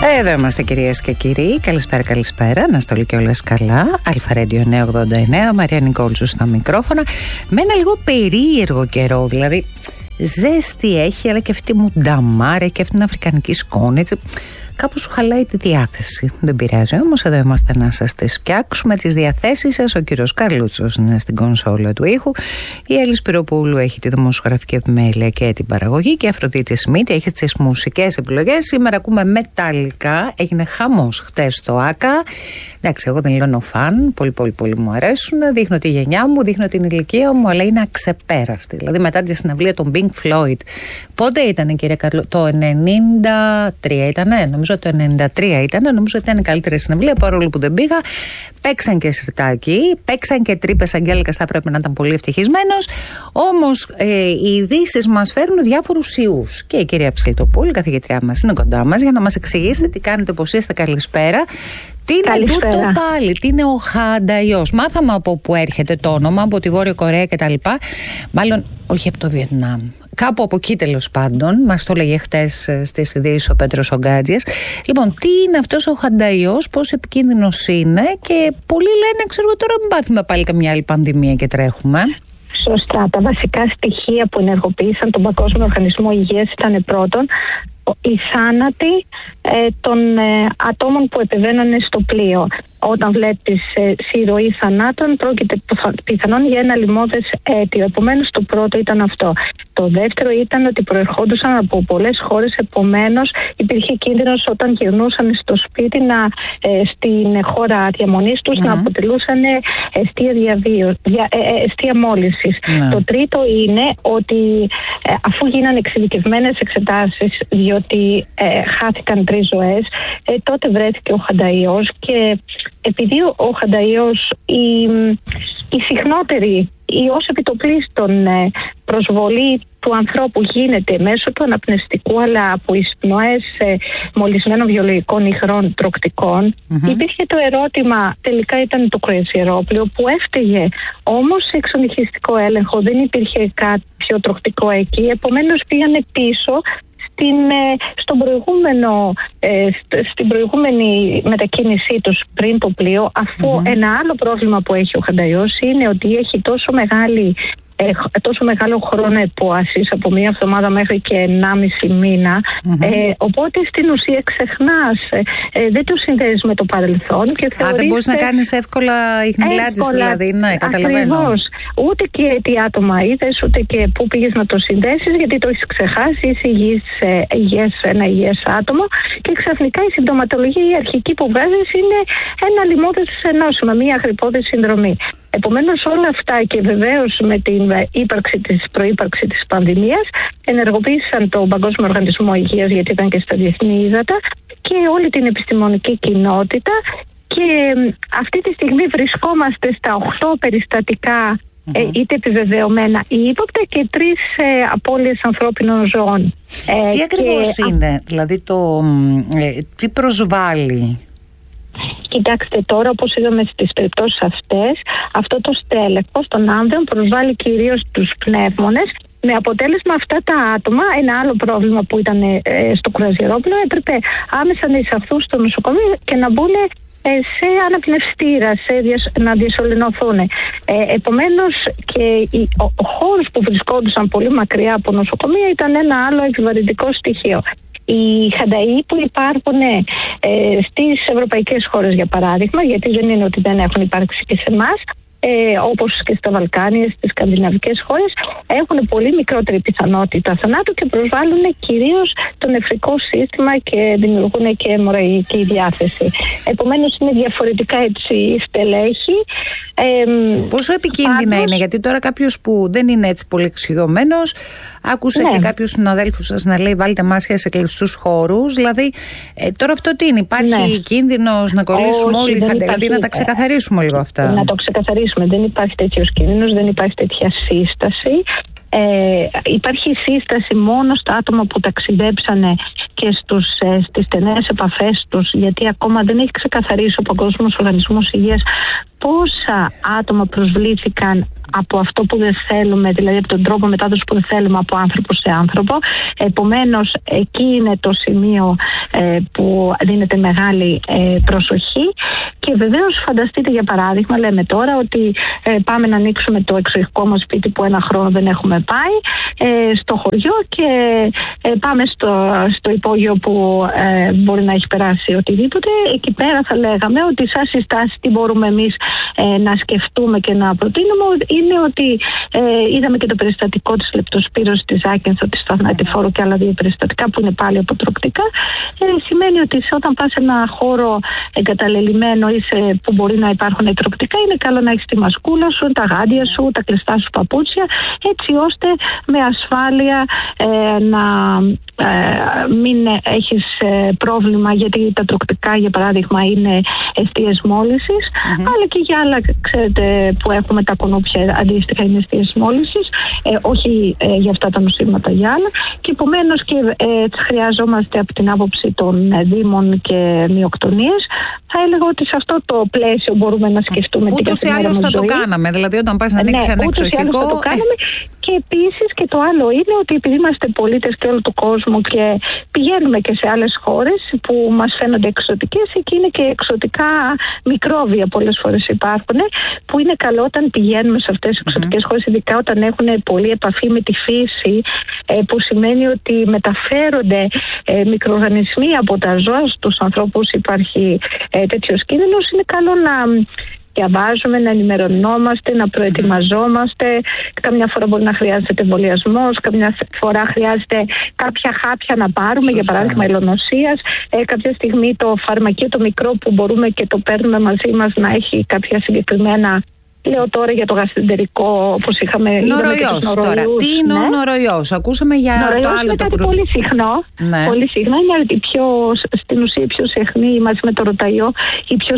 Εδώ είμαστε κυρίες και κύριοι. Καλησπέρα, καλησπέρα. Να είστε όλοι και όλες καλά. Αλφα-Radio 989, Μαρία Νικόλτσου στα μικρόφωνα. Με ένα λίγο περίεργο καιρό, δηλαδή ζέστη έχει, αλλά και αυτή μου νταμάρα και αυτή την αφρικανική σκόνη, έτσι. Κάπου σου χαλάει τη διάθεση. Δεν πειράζει όμως, εδώ είμαστε να σας τις φτιάξουμε τις διαθέσεις σας. Ο κύριος Καρλούτσος είναι στην κονσόλα του ήχου. Η Έλλη Σπυροπούλου έχει τη δημοσιογραφική επιμέλεια και την παραγωγή. Και η Αφροδίτη Σμίτη έχει τις μουσικές επιλογές. Σήμερα ακούμε μεταλλικά. Έγινε χαμός χτες στο ΆΚΑ. Εντάξει, εγώ δεν λέω φαν. Πολύ μου αρέσουν. Δείχνω τη γενιά μου, δείχνω την ηλικία μου, αλλά είναι αξεπέραστη. Δηλαδή μετά τη συναυλία των Pink Floyd. Πότε ήταν, κύριε Καρλούτσο? Το 93 ήταν, νομίζω. Το 93 ήταν, νομίζω ότι ήταν η καλύτερη συναυλία, παρόλο που δεν πήγα. Παίξαν και σιρτάκι, παίξαν και τρύπες. Αγγέλικας θα πρέπει να ήταν πολύ ευτυχισμένος. Όμως οι ειδήσεις μας φέρνουν διάφορους ιούς. Και η κυρία Ψιλτοπούλου, η καθηγήτριά μας, είναι κοντά μας για να μας εξηγήσετε τι κάνετε, πώς είστε. Καλησπέρα. Τι είναι τούτο πάλι, τι είναι ο χανταϊός? Μάθαμε από πού έρχεται το όνομα, από τη Βόρεια Κορέα κτλ. Μάλλον όχι από το Βιετνάμ. Κάπου από εκεί τέλος πάντων. Μας το έλεγε χτες στις ειδήσεις ο Πέτρος Ογκάτζιας. Λοιπόν, τι είναι αυτός ο χανταϊός, πόσο επικίνδυνος είναι? Και πολλοί λένε, ξέρω τώρα, μην πάθουμε πάλι καμιά άλλη πανδημία και τρέχουμε. Σωστά. Τα βασικά στοιχεία που ενεργοποίησαν τον Παγκόσμιο Οργανισμό Υγείας ήταν πρώτον οι θάνατοι των ατόμων που επεβαίνανε στο πλοίο. Όταν βλέπεις συρροή θανάτων, πρόκειται πιθανόν για ένα λοιμώδες αίτιο. Επομένως, το πρώτο ήταν αυτό. Το δεύτερο ήταν ότι προερχόντουσαν από πολλές χώρες, επομένως υπήρχε κίνδυνος όταν γυρνούσαν στο σπίτι στην χώρα διαμονής τους να αποτελούσαν αιστεία μόλυνσης. Το τρίτο είναι ότι αφού γίνανε εξειδικευμένες εξετάσεις, διότι χάθηκαν 3 ζωές, τότε βρέθηκε ο χανταϊός και επειδή ο χανταϊός η συχνότερη ή ως επιτοπλίστων προσβολή του ανθρώπου γίνεται μέσω του αναπνευστικού αλλά από εισπνοές μολυσμένων βιολογικών υγρών τροκτικών, υπήρχε το ερώτημα, τελικά ήταν το κρουαζιερόπλοιο που έφταιγε, όμως σε εξονυχιστικό έλεγχο δεν υπήρχε κάποιο τροκτικό εκεί, επομένως πήγανε πίσω στην προηγούμενη μετακίνησή τους πριν το πλοίο, αφού ένα άλλο πρόβλημα που έχει ο χανταϊός είναι ότι έχει τόσο μεγάλο χρόνο επόασης, από 1 εβδομάδα μέχρι και 1,5 μήνα, οπότε στην ουσία ξεχνάς, δεν το συνδέεις με το παρελθόν και θεωρείς... δεν μπορείς να κάνεις εύκολα ιχνηλάτης δηλαδή, ναι, καταλαβαίνω. Ακριβώς. Ούτε και τι άτομα είδες, ούτε και πού πήγες να το συνδέσεις, γιατί το έχεις ξεχάσει, είσαι ένα υγιές άτομο και ξαφνικά η συμπτωματολογία η αρχική που βγάζεις είναι ένα λοιμώδες νόσημα, μια γρυππώδης συνδρομή. Επομένως όλα αυτά και βεβαίως με την προύπαρξη της πανδημίας ενεργοποίησαν τον Παγκόσμιο Οργανισμό Υγείας, γιατί ήταν και στα διεθνή ύδατα, και όλη την επιστημονική κοινότητα, και αυτή τη στιγμή βρισκόμαστε στα 8 περιστατικά είτε επιβεβαιωμένα ή ύποπτα και 3 απώλειες ανθρώπινων ζώων. Τι ακριβώς είναι, δηλαδή τι προσβάλλει? Κοιτάξτε, τώρα όπως είδαμε στις περιπτώσεις αυτές, αυτό το στέλεχος των άνδρων προσβάλλει κυρίως τους πνεύμονες, με αποτέλεσμα αυτά τα άτομα, ένα άλλο πρόβλημα που ήταν στο κρουαζιερόπλοιο, έπρεπε άμεσα να εισαχθούν στο νοσοκομείο και να μπουν σε αναπνευστήρα, να διασωληνωθούν. Επομένως και ο χώρος που βρισκόντουσαν πολύ μακριά από νοσοκομεία ήταν ένα άλλο επιβαρυντικό στοιχείο. Οι χανταοί που υπάρχουν στις ευρωπαϊκές χώρες, για παράδειγμα, γιατί δεν είναι ότι δεν έχουν υπάρξει και σε εμάς, όπως και στα Βαλκάνια, στις σκανδιναβικές χώρες, έχουν πολύ μικρότερη πιθανότητα θανάτου και προσβάλλουν κυρίως το νεφρικό σύστημα και δημιουργούν και αιμορραγική διάθεση. Επομένως είναι διαφορετικά έτσι στελέχη. Πόσο επικίνδυνα είναι, γιατί τώρα κάποιος που δεν είναι έτσι πολύ εξοικειωμένος, άκουσα και κάποιους συναδέλφους σας να λέει βάλτε μάσια σε κλειστούς χώρους, δηλαδή τώρα αυτό τι είναι, υπάρχει κίνδυνος να κολλήσουμε όλοι, δηλαδή να τα ξεκαθαρίσουμε λίγο αυτά? Να το ξεκαθαρίσουμε, δεν υπάρχει τέτοιος κίνδυνος, δεν υπάρχει τέτοια σύσταση. Υπάρχει σύσταση μόνο στα άτομα που ταξιδέψανε και στις στενές επαφές τους, γιατί ακόμα δεν έχει ξεκαθαρίσει ο Παγκόσμιος Οργανισμός Υγείας πόσα άτομα προσβλήθηκαν από αυτό που δεν θέλουμε, δηλαδή από τον τρόπο μετάδοση που δεν θέλουμε από άνθρωπο σε άνθρωπο. Επομένως, εκεί είναι το σημείο που δίνεται μεγάλη προσοχή. Και βεβαίως φανταστείτε, για παράδειγμα, λέμε τώρα ότι πάμε να ανοίξουμε το εξοχικό μας σπίτι που ένα χρόνο δεν έχουμε πάει στο χωριό και πάμε στο υπόγειο που μπορεί να έχει περάσει οτιδήποτε. Εκεί πέρα θα λέγαμε ότι σαν συστάσεις τι μπορούμε εμείς να σκεφτούμε και να προτείνουμε είναι ότι είδαμε και το περιστατικό της λεπτοσπύρωσης της Ζάκυνθο, της θανατηφόρου και άλλα δύο περιστατικά που είναι πάλι αποτροπτικά. Σημαίνει ότι όταν πας σε ένα χώρο εγκαταλελειμμένο ή που μπορεί να υπάρχουν εκτροπτικά, είναι καλό να έχεις τη μασκούλα σου, τα γάντια σου, τα κλειστά σου παπούτσια, έτσι ώστε με ασφάλεια να μην έχεις πρόβλημα, γιατί τα τροκτικά για παράδειγμα είναι αιστείες μόλυνσης, αλλά και για άλλα, ξέρετε, που έχουμε τα κουνούπια αντίστοιχα είναι αιστείες μόλυνσης, όχι για αυτά τα νοσήματα, για άλλα, και επομένως και χρειαζόμαστε από την άποψη των δήμων και μειοκτονίες. Θα έλεγα ότι σε αυτό το πλαίσιο μπορούμε να σκεφτούμε την καθημερινή ζωή. Ούτως ή άλλως θα το κάναμε, δηλαδή όταν πας να ανοίξεις ένα εξοχικό. Θα το κάναμε. Και επίσης και το άλλο είναι ότι επειδή είμαστε πολίτες και όλου του κόσμου και πηγαίνουμε και σε άλλες χώρες που μας φαίνονται εξωτικές, εκεί είναι και εξωτικά μικρόβια πολλές φορές υπάρχουν, που είναι καλό όταν πηγαίνουμε σε αυτές τις εξωτικές χώρες, ειδικά όταν έχουν πολύ επαφή με τη φύση, που σημαίνει ότι μεταφέρονται μικροοργανισμοί από τα ζώα στους ανθρώπους, υπάρχει τέτοιος κίνδυνος. Είναι καλό να διαβάζουμε, να ενημερωνόμαστε, να προετοιμαζόμαστε. Καμιά φορά μπορεί να χρειάζεται εμβολιασμός, καμιά φορά χρειάζεται κάποια χάπια να πάρουμε, για παράδειγμα ελονοσίας. Κάποια στιγμή το φαρμακείο το μικρό που μπορούμε και το παίρνουμε μαζί μας να έχει κάποια συγκεκριμένα. Λέω τώρα για το γαστρεντερικό, όπως είχαμε. Νοροϊός τώρα. Τι είναι ο νοροϊός? Ακούσαμε για νοροϊός, το άλλο. Είναι κάτι πολύ συχνό. Ναι. Πολύ συχνό. Είναι στην ουσία πιο συχνή μαζί με το ρωταϊό, οι πιο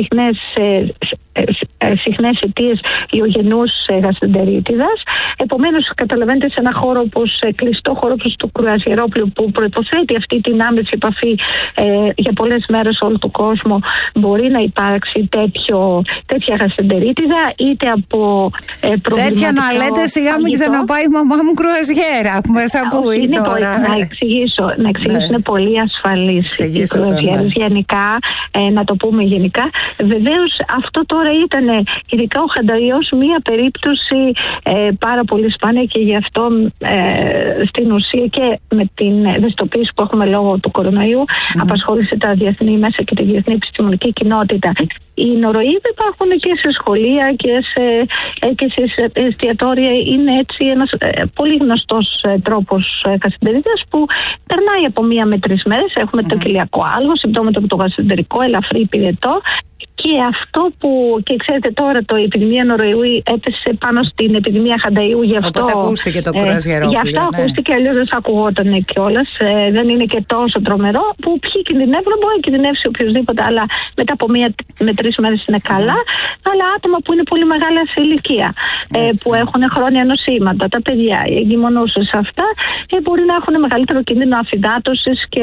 συχνές αιτίες ιογενούς γαστρεντερίτιδας. Επομένως, καταλαβαίνετε, σε ένα χώρο όπως κλειστό χώρο όπως το κρουαζιερόπλαιο, που προϋποθέτει αυτή την άμεση επαφή για πολλές μέρες όλο τον κόσμο, μπορεί να υπάρξει τέτοια γαστρεντερίτιδα, είτε από προβληματικό. Τέτοια να λέτε, σιγά μην ξαναπάει η μαμά μου κρουαζιέρα που μας ακούει τώρα. Να εξηγήσω. Είναι πολύ ασφαλής οι κρουαζιέρες γενικά, να το πούμε γενικά. Βεβαίως αυτό τώρα ήταν, ειδικά ο χανταϊός, μία περίπτωση πάρα πολύ σπάνια, και γι' αυτό στην ουσία και με την ευαισθητοποίηση που έχουμε λόγω του κορονοϊού απασχόλησε τα διεθνή μέσα και τη διεθνή επιστημονική κοινότητα. Οι νοροϊδοί υπάρχουν και σε σχολεία και σε εστιατόρια. Είναι έτσι ένας πολύ γνωστός τρόπος γαστρεντερίτιδας που περνάει από 1 με 3 μέρες. Έχουμε το κοιλιακό άλγο, συμπτώματα από το γαστρεντερικό, ελαφρύ πυρετό. Και αυτό και ξέρετε τώρα η επιδημία νοροϊού έπεσε πάνω στην επιδημία χανταϊού, γι' αυτό ακούστηκε το κρουαζιερόπλαιο. Γι' αυτό ακούστηκε, αλλιώς δεν θα ακουγόταν κιόλας. Δεν είναι και τόσο τρομερό, που ποιοι κινδυνεύουν, μπορεί να κινδυνεύσει οποιοδήποτε, αλλά μετά από 1 με 3 μέρες είναι καλά. Αλλά άτομα που είναι πολύ μεγάλα σε ηλικία, που έχουν χρόνια νοσήματα, τα παιδιά, οι εγκυμονούσες, αυτά μπορεί να έχουν μεγαλύτερο κίνδυνο αφυδάτωσης και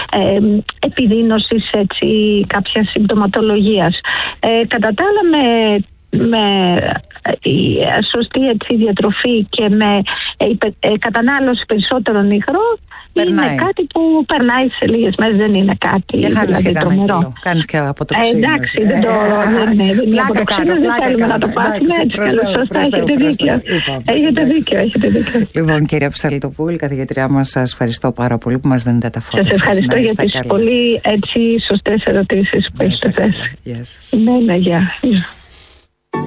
επιδείνωσης κάποια συμπτωματολογίας. Κατά τα άλλα, με η σωστή διατροφή και με κατανάλωση περισσότερων υγρών, είναι κάτι που περνάει σε λίγες μέρες, δεν είναι κάτι δηλαδή τρομερό. Κάνεις και αποτοξίνωση. Εντάξει, δεν είναι αποτοξίνωση, δεν θέλουμε να το πάθουμε έτσι. Σωστά, έχετε δίκιο. Λοιπόν, κυρία Ψαλιτοπούλη, καθηγητριά μας, σας ευχαριστώ πάρα πολύ που μας δίνετε τα φώτα. Σας ευχαριστώ για τις πολύ σωστές ερωτήσεις που έχετε θέσει. Γεια σας. Ναι, γεια.